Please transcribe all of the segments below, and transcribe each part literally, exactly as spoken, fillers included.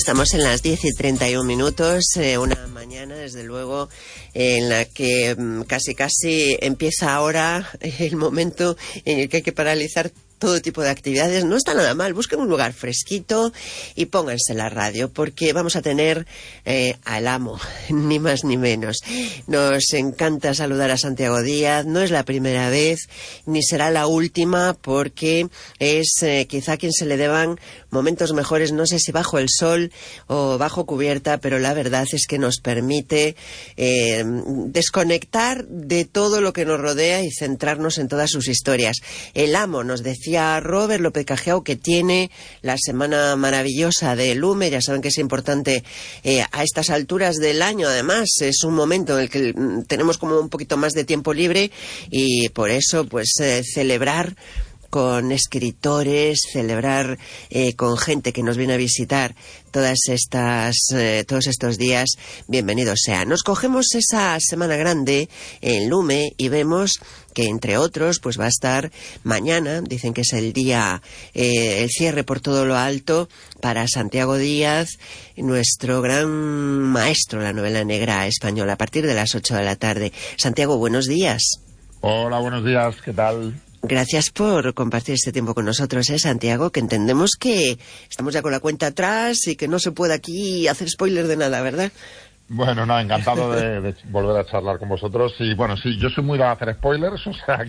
Estamos en las diez y treinta y un minutos, eh, una mañana, desde luego, en la que mm, casi casi empieza ahora el momento en el que hay que paralizar todo tipo de actividades. No está nada mal, busquen un lugar fresquito y pónganse la radio, porque vamos a tener eh, al amo, ni más ni menos. Nos encanta saludar a Santiago Díaz, no es la primera vez, ni será la última, porque es eh, quizá a quien se le deban momentos mejores, no sé si bajo el sol o bajo cubierta, pero la verdad es que nos permite eh, desconectar de todo lo que nos rodea y centrarnos en todas sus historias. El amo, nos decía Robert López Cajiao, que tiene la semana maravillosa de Lume. Ya saben que es importante eh, a estas alturas del año. Además, es un momento en el que tenemos como un poquito más de tiempo libre y por eso, pues, eh, celebrar con escritores, celebrar eh, con gente que nos viene a visitar todas estas, eh, todos estos días. Bienvenidos sea. Nos cogemos esa semana grande en Lume y vemos que, entre otros, pues va a estar mañana, dicen que es el día, eh, el cierre por todo lo alto para Santiago Díaz, nuestro gran maestro de la novela negra española, a partir de las ocho de la tarde. Santiago, buenos días. Hola, buenos días, ¿qué tal? Gracias por compartir este tiempo con nosotros, ¿eh, Santiago? Que entendemos que estamos ya con la cuenta atrás y que no se puede aquí hacer spoiler de nada, ¿verdad? Bueno, no, encantado de, de volver a charlar con vosotros. Y bueno, sí, yo soy muy de hacer spoilers, o sea,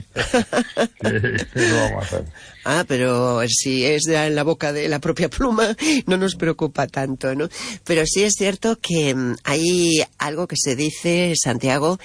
que, que, que lo vamos a hacer. Ah, pero si es de en la boca de la propia pluma, no nos preocupa tanto, ¿no? Pero sí es cierto que um, hay algo que se dice, Santiago,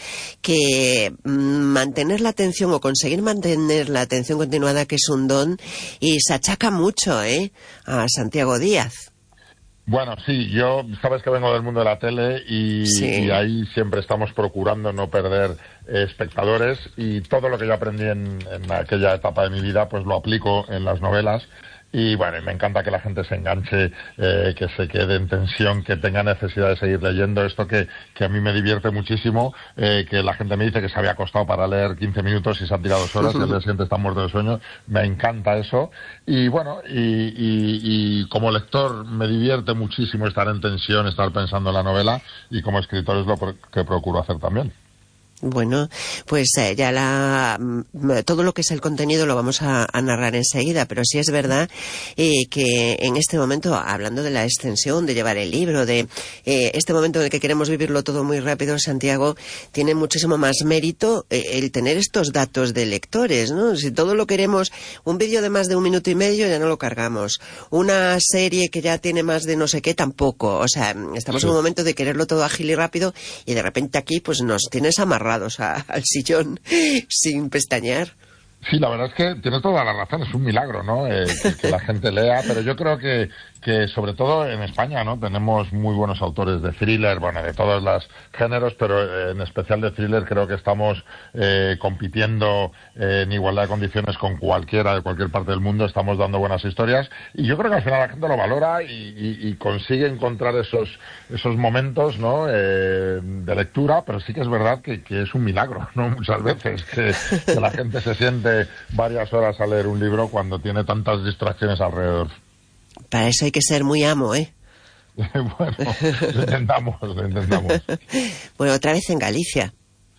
que um, mantener la atención o conseguir mantener la atención continuada, que es un don, y se achaca mucho, ¿eh?, a Santiago Díaz. Bueno, sí, yo, sabes que vengo del mundo de la tele y, sí. y ahí siempre estamos procurando no perder eh, espectadores, y todo lo que yo aprendí en, en aquella etapa de mi vida, pues lo aplico en las novelas. Y bueno, me encanta que la gente se enganche, eh, que se quede en tensión, que tenga necesidad de seguir leyendo. Esto que, que a mí me divierte muchísimo, eh, que la gente me dice que se había acostado para leer quince minutos y se han tirado dos horas y al día siguiente está muerto de sueño. Me encanta eso. Y bueno, y, y, y como lector me divierte muchísimo estar en tensión, estar pensando en la novela, y como escritor es lo que procuro hacer también. Bueno, pues eh, ya la, todo lo que es el contenido lo vamos a, a narrar enseguida, pero sí es verdad eh, que en este momento, hablando de la extensión, de llevar el libro, de eh, este momento en el que queremos vivirlo todo muy rápido, Santiago, tiene muchísimo más mérito eh, el tener estos datos de lectores, ¿no? Si todo lo queremos, un vídeo de más de un minuto y medio ya no lo cargamos, una serie que ya tiene más de no sé qué tampoco, o sea, estamos sí. en un momento de quererlo todo ágil y rápido, y de repente aquí pues nos tienes amarrado A, al sillón sin pestañear. Sí, la verdad es que tienes toda la razón, es un milagro, ¿no? Eh, que, que la gente lea, pero yo creo que, que sobre todo en España, ¿no?, tenemos muy buenos autores de thriller, bueno, de todos los géneros, pero en especial de thriller creo que estamos eh, compitiendo eh, en igualdad de condiciones con cualquiera de cualquier parte del mundo, estamos dando buenas historias, y yo creo que al final la gente lo valora y, y, y consigue encontrar esos esos momentos, ¿no?, eh, de lectura, pero sí que es verdad que, que es un milagro, ¿no?, muchas veces, que, que la gente se siente varias horas a leer un libro cuando tiene tantas distracciones alrededor. Para eso hay que ser muy amo, ¿eh? Bueno, lo intentamos, lo intentamos. Bueno, otra vez en Galicia.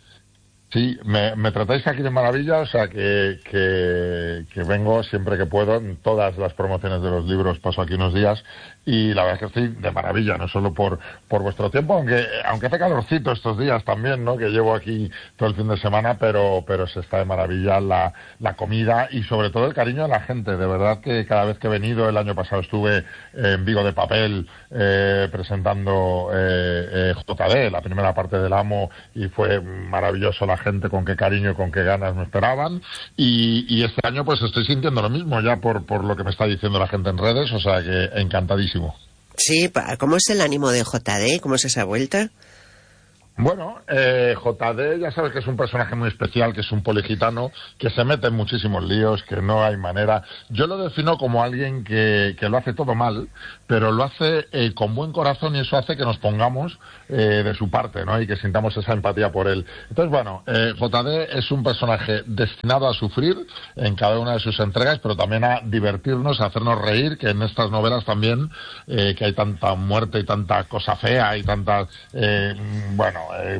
Sí, me, me tratáis aquí de maravilla, o sea que, que, que vengo siempre que puedo. En todas las promociones de los libros paso aquí unos días, y la verdad es que estoy de maravilla, no solo por, por vuestro tiempo, aunque, aunque hace calorcito estos días también, ¿no?, que llevo aquí todo el fin de semana, pero, pero se está de maravilla la, la comida y sobre todo el cariño de la gente. De verdad que cada vez que he venido, el año pasado estuve en Vigo de Papel eh, presentando eh, eh, J D, la primera parte del Amo, y fue maravilloso la gente, con qué cariño y con qué ganas me esperaban, y, y este año pues estoy sintiendo lo mismo ya por, por lo que me está diciendo la gente en redes, o sea que encantadísimo. Sí, ¿cómo es el ánimo de J D? ¿Cómo es esa vuelta? Bueno, eh, J D ya sabes que es un personaje muy especial, que es un poligitano, que se mete en muchísimos líos, que no hay manera. Yo lo defino como alguien que, que lo hace todo mal, pero lo hace eh, con buen corazón y eso hace que nos pongamos eh, de su parte, ¿no? Y que sintamos esa empatía por él. Entonces, bueno, eh, J D es un personaje destinado a sufrir en cada una de sus entregas, pero también a divertirnos, a hacernos reír, que en estas novelas también, eh, que hay tanta muerte y tanta cosa fea y tanta, eh, bueno, Eh,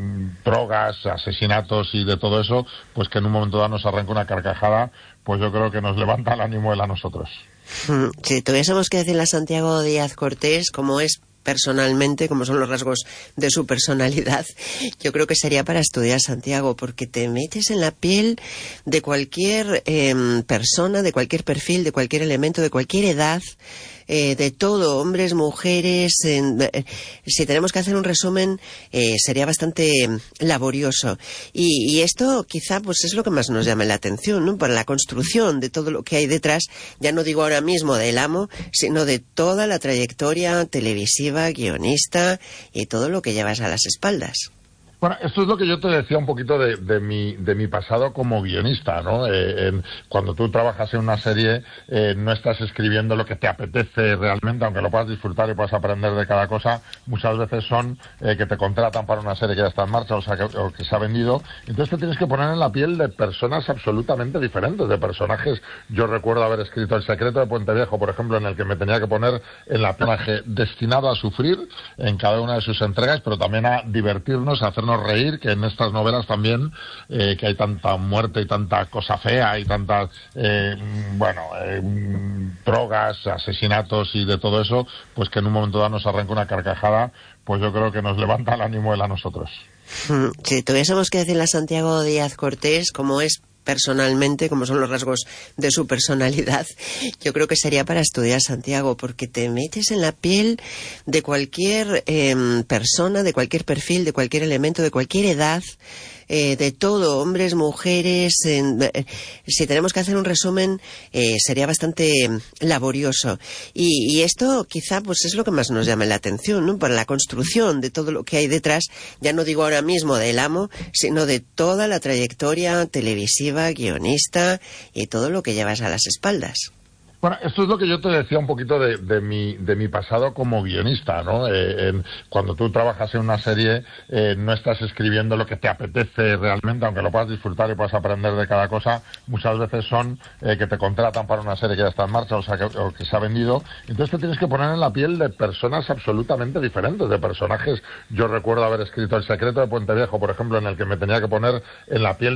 drogas, asesinatos y de todo eso, pues que en un momento dado nos arranca una carcajada, pues yo creo que nos levanta el ánimo él a nosotros. Si tuviésemos que decirle a Santiago Díaz Cortés cómo es personalmente, como son los rasgos de su personalidad, yo creo que sería para estudiar, Santiago, porque te metes en la piel de cualquier eh, persona, de cualquier perfil, de cualquier elemento, de cualquier edad, eh, de todo, hombres, mujeres. En, eh, si tenemos que hacer un resumen, eh, sería bastante laborioso. Y, y esto quizá pues es lo que más nos llama la atención, ¿no? Para la construcción de todo lo que hay detrás, ya no digo ahora mismo del amo, sino de toda la trayectoria televisiva, guionista y todo lo que llevas a las espaldas. Bueno, esto es lo que yo te decía un poquito de, de, mi, de mi pasado como guionista, ¿no? Eh, en, cuando tú trabajas en una serie, eh, no estás escribiendo lo que te apetece realmente, aunque lo puedas disfrutar y puedas aprender de cada cosa. Muchas veces son eh, que te contratan para una serie que ya está en marcha, o sea, que, o que se ha vendido. Entonces te tienes que poner en la piel de personas absolutamente diferentes, de personajes. Yo recuerdo haber escrito El secreto de Puente Viejo, por ejemplo, en el que me tenía que poner en la personaje destinado a sufrir en cada una de sus entregas, pero también a divertirnos, a hacernos reír, que en estas novelas también, eh, que hay tanta muerte y tanta cosa fea y tantas, eh, bueno, eh, drogas, asesinatos y de todo eso, pues que en un momento dado nos arranca una carcajada, pues yo creo que nos levanta el ánimo él a nosotros. Si tuviésemos que decirle a Santiago Díaz Cortés cómo es personalmente, como son los rasgos de su personalidad, yo creo que sería para estudiar, Santiago, porque te metes en la piel de cualquier eh, persona, de cualquier perfil, de cualquier elemento, de cualquier edad, eh, de todo, hombres, mujeres. En, eh, si tenemos que hacer un resumen, eh, sería bastante laborioso. Y, y esto quizá pues es lo que más nos llama la atención, ¿no? Para la construcción de todo lo que hay detrás, ya no digo ahora mismo del amo, sino de toda la trayectoria televisiva, guionista y todo lo que llevas a las espaldas. Bueno, esto es lo que yo te decía un poquito de, de, mi, de mi pasado como guionista, ¿no? Eh, en, cuando tú trabajas en una serie, eh, no estás escribiendo lo que te apetece realmente, aunque lo puedas disfrutar y puedas aprender de cada cosa. Muchas veces son eh, que te contratan para una serie que ya está en marcha, o sea, que, o que se ha vendido. Entonces te tienes que poner en la piel de personas absolutamente diferentes, de personajes. Yo recuerdo haber escrito El secreto de Puente Viejo, por ejemplo, en el que me tenía que poner en la piel